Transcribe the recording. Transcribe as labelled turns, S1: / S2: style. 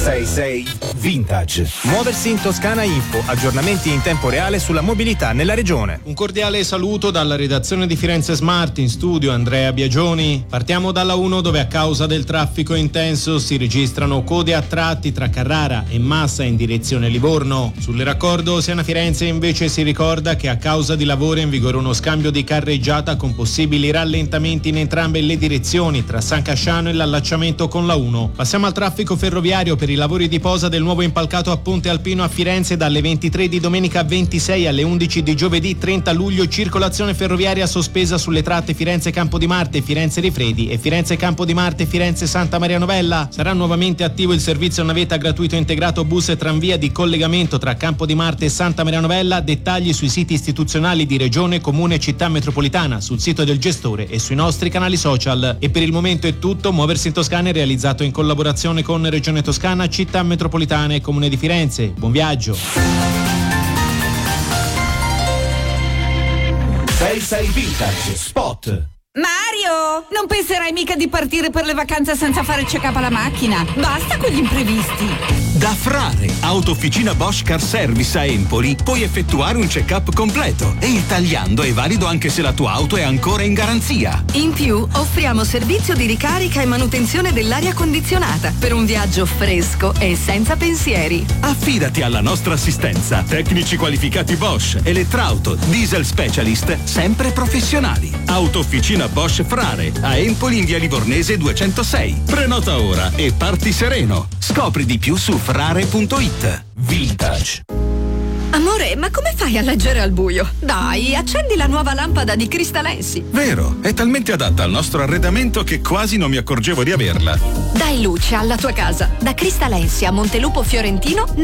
S1: 666 Vintage.
S2: Muoversi in Toscana Info, aggiornamenti in tempo reale sulla mobilità nella regione.
S3: Un cordiale saluto dalla redazione di Firenze Smart, in studio Andrea Biagioni. Partiamo dalla 1, dove a causa del traffico intenso si registrano code a tratti tra Carrara e Massa in direzione Livorno. Sulle raccordo Siena-Firenze invece si ricorda che a causa di lavori è in vigore uno scambio di carreggiata con possibili rallentamenti in entrambe le direzioni tra San Casciano e l'allacciamento con la 1. Passiamo al traffico ferroviario per i lavori di posa del nuovo impalcato a Ponte Alpino a Firenze dalle 23 di domenica 26 alle 11 di giovedì 30 luglio. Circolazione ferroviaria sospesa sulle tratte Firenze Campo di Marte, Firenze Rifredi e Firenze Campo di Marte, Firenze Santa Maria Novella. Sarà nuovamente attivo il servizio navetta gratuito integrato bus e tranvia di collegamento tra Campo di Marte e Santa Maria Novella. Dettagli sui siti istituzionali di Regione, Comune e Città Metropolitana, sul sito del gestore e sui nostri canali social. E per il momento è tutto. Muoversi in Toscana è realizzato in collaborazione con Regione Toscana, Città Metropolitana e Comune di Firenze. Buon viaggio.
S1: 66 Vintage Spot.
S4: Mario, non penserai mica di partire per le vacanze senza fare check-up alla macchina? Basta con gli imprevisti.
S5: Da Frare, Autofficina Bosch Car Service a Empoli, puoi effettuare un check-up completo e il tagliando è valido anche se la tua auto è ancora in garanzia.
S6: In più, offriamo servizio di ricarica e manutenzione dell'aria condizionata per un viaggio fresco e senza pensieri.
S5: Affidati alla nostra assistenza. Tecnici qualificati Bosch, elettrauto, diesel specialist, sempre professionali. Autofficina Bosch Frare, a Empoli in via Livornese 206. Prenota ora e parti sereno. Scopri di più su frare.it.
S1: Vintage.
S6: Amore, ma come fai a leggere al buio? Dai, accendi la nuova lampada di Cristalensi.
S5: Vero, è talmente adatta al nostro arredamento che quasi non mi accorgevo di averla.
S6: Dai luce alla tua casa. Da Cristalensi a Montelupo Fiorentino